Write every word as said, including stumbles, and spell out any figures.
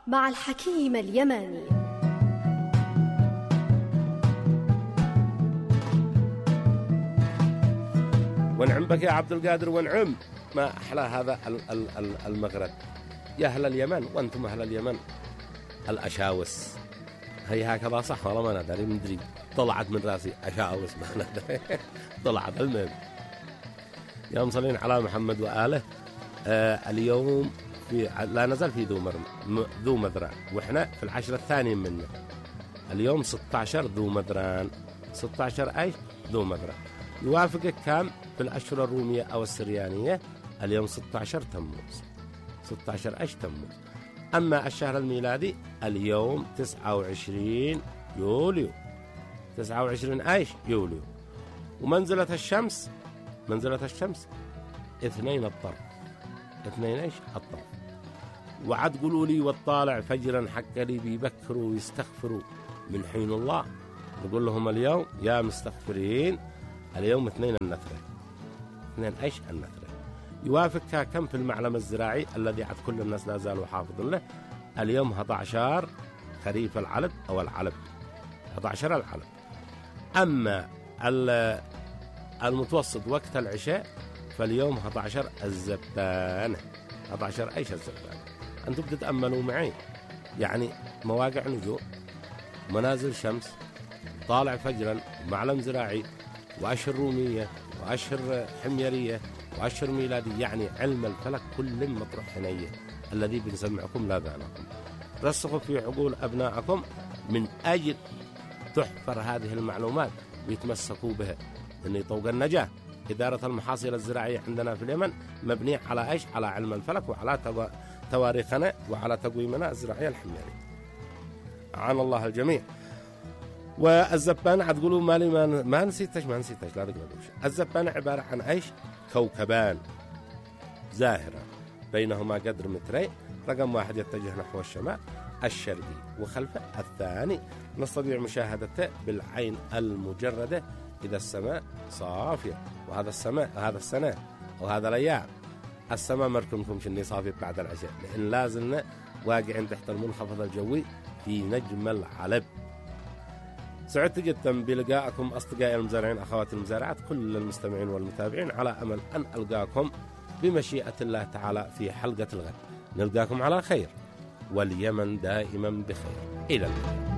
مع الحكيم اليماني. ونعم بك يا عبد القادر ونعم، ما أحلى هذا المغرب يا أهل اليمن، وأنتم أهل اليمن الأشاوس. هي هكذا صح والله ما ندري، مدري طلعت من راسي أشاوس ما ندري طلعت. المهم يا مصلين على محمد وآله. آه اليوم في لا نزل في ذو مر ذو مذران، وإحنا في العشر الثاني منه. اليوم ستة عشر ذو مذران، ستة عشر أيش ذو مذران، يوافقك كم في الأشهر الرومية أو السريانية؟ اليوم ستة عشر تموز، ستة عشر أيش تموز. أما الشهر الميلادي اليوم تسعة وعشرين يوليو، تسعة وعشرين أيش يوليو. ومنزلة الشمس، منزلة الشمس اثنين الطرف، اثنين ايش الطرف. وعد قولوا لي والطالع فجرا حق لي بيبكروا ويستغفروا من حين الله. نقول لهم اليوم يا مستغفرين اليوم اثنين النثرة، اثنين ايش النثرة. يوافق كم في المعلم الزراعي الذي عد كل الناس لا زالوا حافظ له؟ اليوم أحد عشر خريف العلب أو العلب، أحد عشر العلب. أما المتوسط وقت العشاء فاليوم أحد عشر الزبانة، أحد عشر أيش الزبانة. أنتم بتتأملوا معي يعني مواقع نجوم، منازل شمس، طالع فجرا، معلم زراعي، وأشهر رومية، وأشهر حميرية، وأشهر ميلادي. يعني علم الفلك كل مطرح حنية الذي بنسمعكم لاذانكم. رسخوا في عقول أبنائكم من أجل تحفر هذه المعلومات ويتمسكوا بها. إن طوق النجاة إدارة المحاصيل الزراعية عندنا في اليمن مبنية على إيش؟ على علم الفلك وعلى تواريخنا وعلى تقويمنا الزراعية الحميري. عن الله الجميع. والزبانة هتقولوا مالي ما, ما نسيتش ما نسيتش لا تقولوش. الزبانة عبارة عن إيش؟ كوكبان زاهرة بينهما قدر مترين، رقم واحد يتجه نحو الشمال الشرقي وخلفه الثاني نستطيع مشاهدته بالعين المجردة إذا السماء صافية. وهذا السماء هذا السنة وهذا الأيام السماء مركمكم شني صافية بعد العشاء، لأن لازلنا واقعين تحت المنخفض الجوي في نجم العلب. سعدت جدا بلقائكم أصدقائي المزارعين، أخواتي المزارعات، كل المستمعين والمتابعين، على أمل أن ألقاكم بمشيئة الله تعالى في حلقة الغد. نلقاكم على خير، واليمن دائما بخير. إلى اللقاء.